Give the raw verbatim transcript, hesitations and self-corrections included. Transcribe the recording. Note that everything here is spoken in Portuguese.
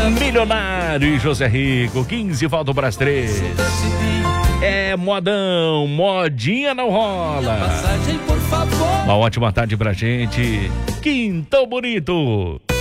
Milionário e José Rico, quinze faltam para as três. É modão, modinha não rola. Uma ótima tarde pra gente. Quintão bonito.